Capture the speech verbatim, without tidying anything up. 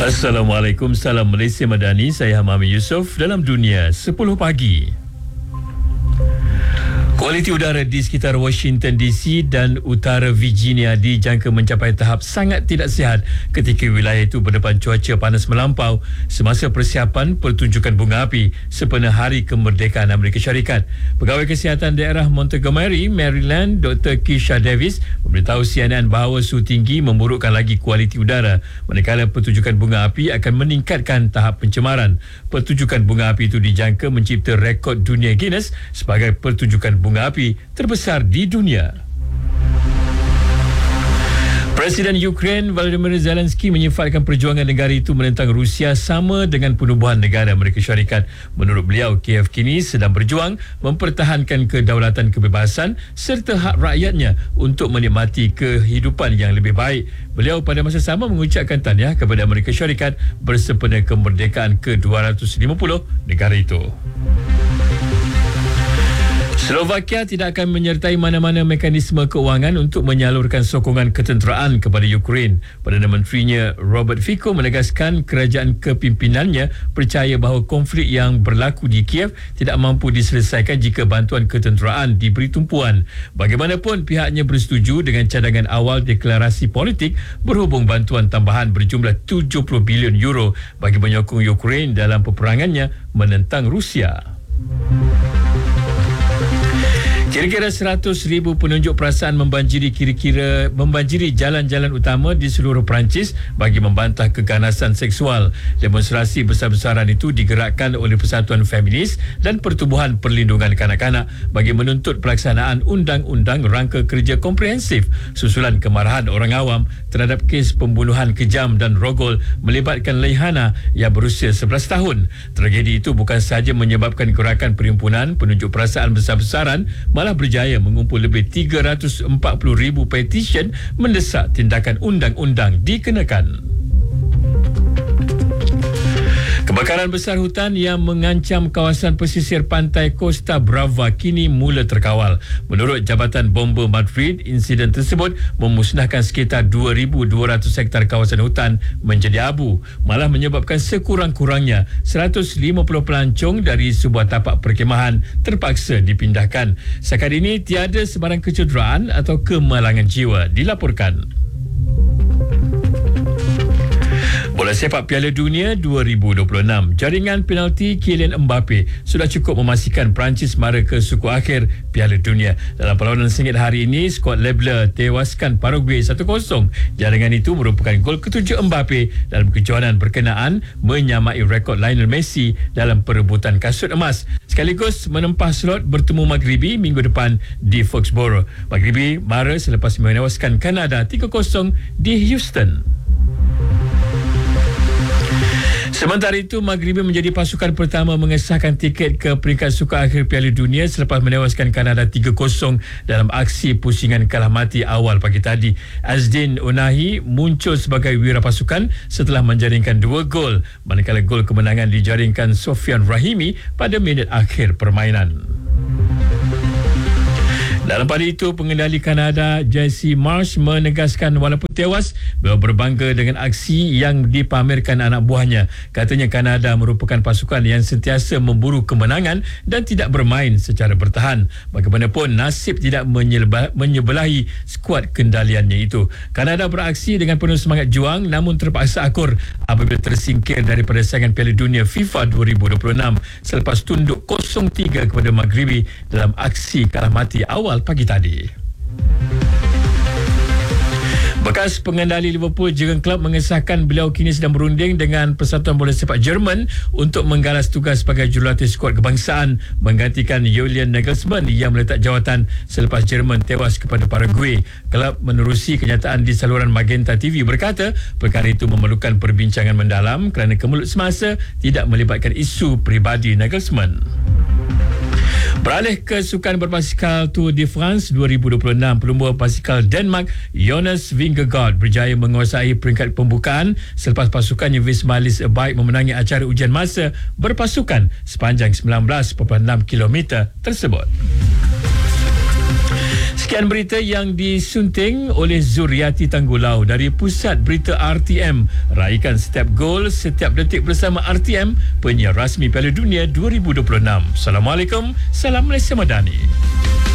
Assalamualaikum, salam Malaysia Madani. Saya Hamami Yusof dalam Dunia sepuluh pagi. Kualiti udara di sekitar Washington D C dan utara Virginia dijangka mencapai tahap sangat tidak sihat ketika wilayah itu berdepan cuaca panas melampau semasa persiapan pertunjukan bunga api sempena Hari Kemerdekaan Amerika Syarikat. Pegawai Kesihatan Daerah Montgomery, Maryland, Doktor Keisha Davis memberitahu C N N bahawa suhu tinggi memburukkan lagi kualiti udara manakala pertunjukan bunga api akan meningkatkan tahap pencemaran. Pertunjukan bunga api itu dijangka mencipta rekod dunia Guinness sebagai pertunjukan bunga api terbesar di dunia. Presiden Ukraine Volodymyr Zelensky menyifatkan perjuangan negara itu menentang Rusia sama dengan penubuhan negara Amerika Syarikat. Menurut beliau, Kiev kini sedang berjuang mempertahankan kedaulatan kebebasan serta hak rakyatnya untuk menikmati kehidupan yang lebih baik. Beliau pada masa sama mengucapkan tahniah kepada Amerika Syarikat bersempena kemerdekaan ke dua ratus lima puluh negara itu. Slovakia tidak akan menyertai mana-mana mekanisme keuangan untuk menyalurkan sokongan ketenteraan kepada Ukraine. Perdana Menterinya Robert Fico menegaskan kerajaan kepimpinannya percaya bahawa konflik yang berlaku di Kiev tidak mampu diselesaikan jika bantuan ketenteraan diberi tumpuan. Bagaimanapun, pihaknya bersetuju dengan cadangan awal deklarasi politik berhubung bantuan tambahan berjumlah tujuh puluh bilion euro bagi menyokong Ukraine dalam peperangannya menentang Rusia. Kira-kira seratus ribu penunjuk perasaan membanjiri kira-kira membanjiri jalan-jalan utama di seluruh Perancis bagi membantah keganasan seksual. Demonstrasi besar-besaran itu digerakkan oleh Persatuan Feminis dan Pertubuhan Perlindungan Kanak-kanak bagi menuntut pelaksanaan Undang-Undang Rangka Kerja Komprehensif susulan kemarahan orang awam terhadap kes pembunuhan kejam dan rogol melibatkan Leihana yang berusia sebelas tahun. Tragedi itu bukan sahaja menyebabkan gerakan perhimpunan penunjuk perasaan besar-besaran, malah berjaya mengumpul lebih tiga ratus empat puluh ribu petisyen mendesak tindakan undang-undang dikenakan. Kebakaran besar hutan yang mengancam kawasan pesisir pantai Costa Brava kini mula terkawal. Menurut Jabatan Bomba Madrid, insiden tersebut memusnahkan sekitar dua ribu dua ratus hektar kawasan hutan menjadi abu, malah menyebabkan sekurang-kurangnya seratus lima puluh pelancong dari sebuah tapak perkhemahan terpaksa dipindahkan. Setakat ini tiada sebarang kecederaan atau kemalangan jiwa dilaporkan. Bola sepak Piala Dunia dua ribu dua puluh enam. Jaringan penalti Kylian Mbappe sudah cukup memastikan Perancis mara ke suku akhir Piala Dunia. Dalam perlawanan sengit hari ini, skuad Lebler tewaskan Paraguay satu kosong. Jaringan itu merupakan gol ketujuh Mbappe dalam kejohanan berkenaan, menyamai rekod Lionel Messi dalam perebutan kasut emas. Sekaligus menempah slot bertemu Maghribi minggu depan di Foxborough. Maghribi mara selepas menewaskan Kanada tiga kosong di Houston. Sementara itu, Maghribi menjadi pasukan pertama mengesahkan tiket ke peringkat suka akhir Piala Dunia selepas menewaskan Kanada tiga kosong dalam aksi pusingan kalah mati awal pagi tadi. Azdin Onahi muncul sebagai wira pasukan setelah menjaringkan dua gol, manakala gol kemenangan dijaringkan Sofian Rahimi pada minit akhir permainan. Dalam pada itu, pengendali Kanada Jesse Marsh menegaskan walaupun tewas, beliau berbangga dengan aksi yang dipamerkan anak buahnya. Katanya Kanada merupakan pasukan yang sentiasa memburu kemenangan dan tidak bermain secara bertahan. Bagaimanapun, nasib tidak menyebelahi skuad kendaliannya itu. Kanada beraksi dengan penuh semangat juang namun terpaksa akur apabila tersingkir daripada saingan Piala Dunia FIFA dua ribu dua puluh enam selepas tunduk kosong tiga kepada Maghribi dalam aksi kalah mati awal pagi tadi. Bekas pengendali Liverpool Jurgen Klopp mengesahkan beliau kini sedang berunding dengan Persatuan Bola Sepak Jerman untuk menggalas tugas sebagai jurulatih skuad kebangsaan menggantikan Julian Nagelsmann yang meletak jawatan selepas Jerman tewas kepada Paraguay. Klopp menerusi kenyataan di saluran Magenta T V berkata perkara itu memerlukan perbincangan mendalam kerana kemulut semasa tidak melibatkan isu peribadi Nagelsmann. Beralih ke sukan berbasikal Tour de France dua ribu dua puluh enam, pelumba basikal Denmark Jonas Vingegaard berjaya menguasai peringkat pembukaan selepas pasukannya Vismalis Bike memenangi acara ujian masa berpasukan sepanjang sembilan belas perpuluhan enam kilometer tersebut. Sekian berita yang disunting oleh Zuriati Tanggulau dari Pusat Berita R T M. Raikan setiap gol, setiap detik bersama R T M, penyiar rasmi Piala Dunia dua ribu dua puluh enam. Assalamualaikum, salam Malaysia Madani.